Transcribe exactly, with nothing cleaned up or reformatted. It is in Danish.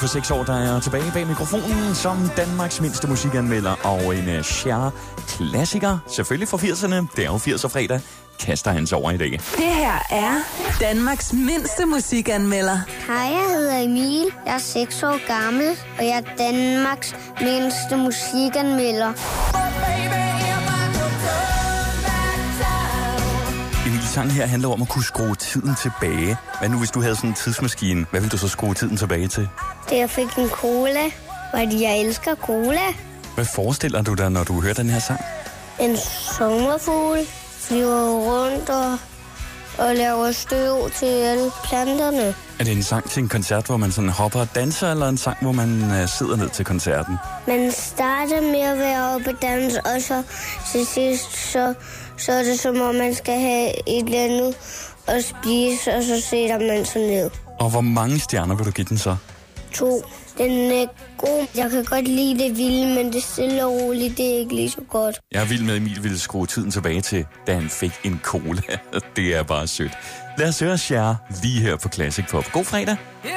for seks år, der er tilbage bag mikrofonen som Danmarks mindste musikanmelder og en Cher-klassiker. Selvfølgelig fra firserne. Det er jo firser fredag. Kaster hans over i dag. Det her er Danmarks mindste musikanmelder. Hej, jeg hedder Emil. Jeg er seks år gammel, og jeg er Danmarks mindste musikanmelder. Emil, sangen her handler om at kunne skrue tiden tilbage. Hvad nu, hvis du havde sådan en tidsmaskine? Hvad vil du så skrue tiden tilbage til? Det jeg fik en cola, fordi jeg elsker cola. Hvad forestiller du dig, når du hører den her sang? En sommerfugl flyver rundt og, og laver støv til alle planterne. Er det en sang til en koncert, hvor man sådan hopper og danser, eller en sang, hvor man uh, sidder ned til koncerten? Man starter med at være oppe og danse, og så til sidst, så, så er det som om, man skal have et eller andet at spise, og så sætter man sig ned. Og hvor mange stjerner vil du give den så? To. Den er god. Jeg kan godt lide det vilde, men det stille og roligt, det er ikke lige så godt. Jeg er vild med, at Emil ville skrue tiden tilbage til, da han fik en cola. Det er bare sødt. Lad os høre Cher lige her på Classic Pop. God fredag.